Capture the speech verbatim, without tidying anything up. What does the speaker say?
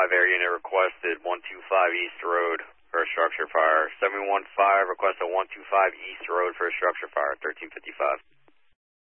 five air unit requested one two five East Road for a structure fire. seven one five requested one two five East Road for a structure fire, thirteen fifty-five.